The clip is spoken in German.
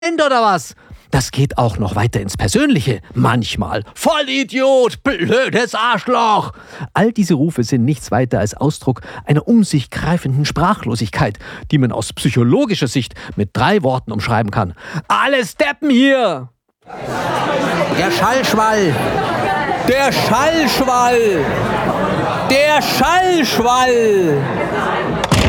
oder was? Das geht auch noch weiter ins Persönliche. Manchmal. Vollidiot, blödes Arschloch. All diese Rufe sind nichts weiter als Ausdruck einer um sich greifenden Sprachlosigkeit, die man aus psychologischer Sicht mit 3 Worten umschreiben kann. Alles Deppen hier! Der Schallschwall! Der Schallschwall! Der Schallschwall!